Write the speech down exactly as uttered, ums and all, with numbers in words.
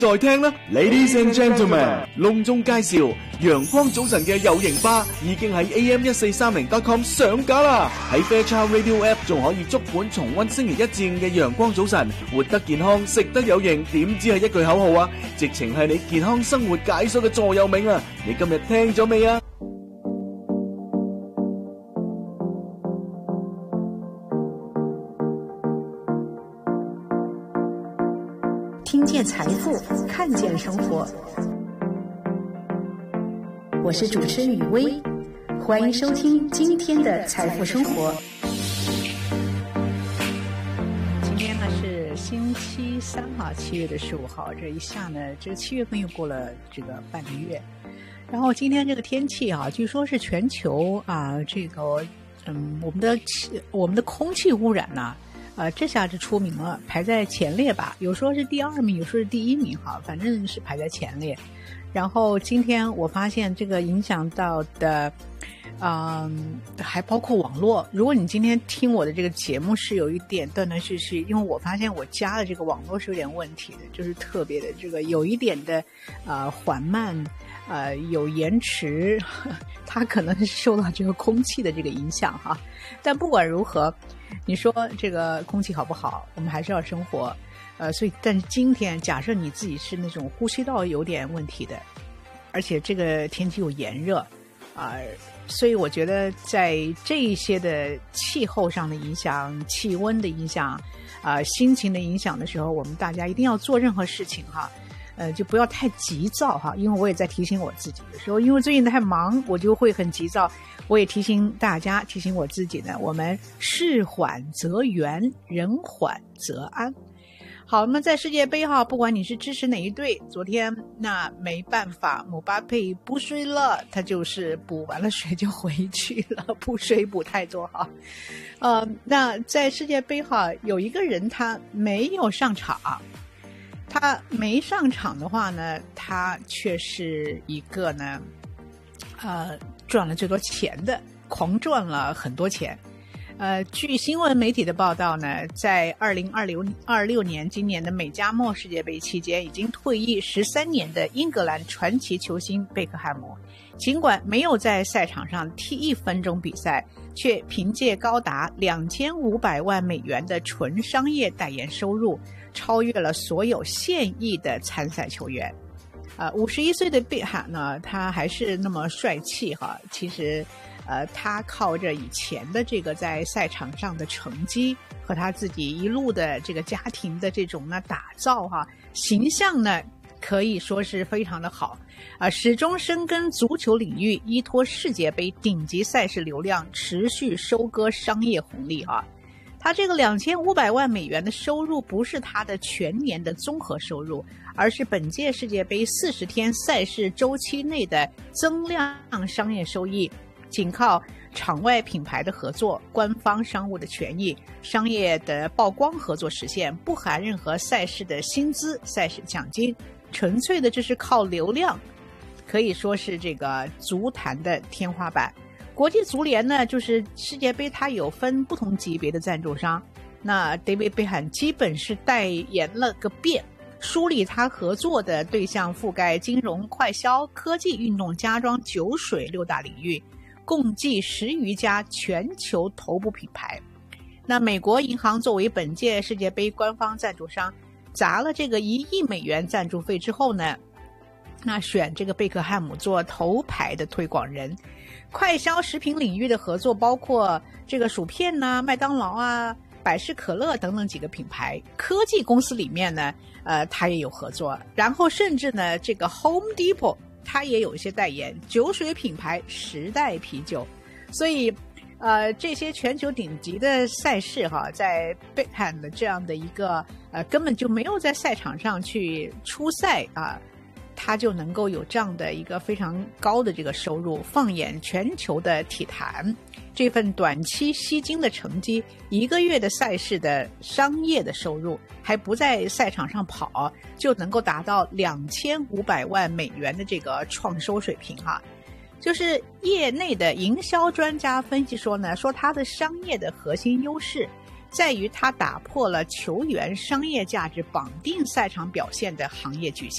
再聽啦 ，Ladies and Gentlemen， 隆重介紹陽光早晨嘅有型吧已經喺 A M 一四三零 dot com 上架啦！喺 Fairchild Radio App 仲可以足本重溫星期一至五嘅陽光早晨，活得健康，食得有型，點知係一句口號啊！直情係你健康生活解鎖嘅座右銘啊！你今日聽咗未啊？ 听见财富，看见生活。我是主持人雨薇，欢迎收听今天的财富生活。 今天呢是星期三啊，七月的十五号。这一下呢，这七月份又过了这个半个月。然后今天这个天气啊，据说是全球啊，这个嗯，我们的我们的空气污染呢、啊。呃，这下子出名了，排在前列吧。有说是第二名，有说是第一名，哈，反正是排在前列。然后今天我发现这个影响到的，嗯，还包括网络。如果你今天听我的这个节目是有一点断断续续，因为我发现我家的这个网络是有点问题的，就是特别的这个有一点的呃缓慢，呃有延迟，它可能是受到这个空气的这个影响哈。但不管如何。你说这个空气好不好？我们还是要生活，呃，所以但是今天假设你自己是那种呼吸道有点问题的，而且这个天气又炎热啊、呃，所以我觉得在这一些的气候上的影响、气温的影响、啊、呃、心情的影响的时候，我们大家一定要做任何事情哈。呃，就不要太急躁哈，因为我也在提醒我自己，有时候因为最近太忙，我就会很急躁。我也提醒大家，提醒我自己呢，我们事缓则圆，人缓则安。好，那么在世界杯哈，不管你是支持哪一队，昨天那没办法，姆巴佩补水了，他就是补完了水就回去了，补水补太多哈。呃，那在世界杯哈，有一个人他没有上场。他没上场的话呢，他却是一个呢，呃，赚了最多钱的，狂赚了很多钱。呃，据新闻媒体的报道呢，在二零二六年今年的美加墨世界杯期间，已经退役十三年的英格兰传奇球星贝克汉姆，尽管没有在赛场上踢一分钟比赛，却凭借高达两千五百万美元的纯商业代言收入。超越了所有现役的参赛球员，呃，五十一岁的贝克汉姆呢，他还是那么帅气哈。其实，呃，他靠着以前的这个在赛场上的成绩和他自己一路的这个家庭的这种呢打造哈，形象呢可以说是非常的好啊、呃，始终深耕足球领域，依托世界杯顶级赛事流量，持续收割商业红利哈。他这个两千五百万美元的收入不是他的全年的综合收入，而是本届世界杯四十天赛事周期内的增量商业收益，仅靠场外品牌的合作、官方商务的权益、商业的曝光合作实现，不含任何赛事的薪资、赛事奖金，纯粹的这是靠流量，可以说是这个足坛的天花板。国际足联呢，就是世界杯它有分不同级别的赞助商，那 David Beckham 基本是代言了个遍，梳理他合作的对象覆盖金融、快消、科技、运动、家装、酒水六大领域，共计十余家全球头部品牌。那美国银行作为本届世界杯官方赞助商，砸了这个一亿美元赞助费之后呢，那选这个贝克汉姆做头牌的推广人。快消食品领域的合作包括这个薯片呐、啊、麦当劳啊、百事可乐等等几个品牌。科技公司里面呢，呃，它也有合作。然后甚至呢，这个 Home Depot 它也有一些代言。酒水品牌时代啤酒。所以，呃，这些全球顶级的赛事哈，在贝克汉姆的这样的一个呃根本就没有在赛场上去出赛啊。他就能够有这样的一个非常高的这个收入，放眼全球的体坛，这份短期吸金的成绩，一个月的赛事的商业的收入，还不在赛场上跑，就能够达到两千五百万美元的这个创收水平哈。就是业内的营销专家分析说呢，说他的商业的核心优势在于它打破了球员商业价值绑定赛场表现的行业局限。